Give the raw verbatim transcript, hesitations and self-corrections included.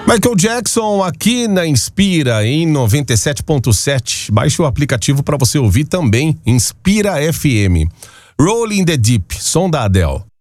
Michael Jackson aqui na Inspira em noventa e sete ponto sete. Baixe o aplicativo para você ouvir também, Inspira F M. Rolling in the Deep, som da Adele.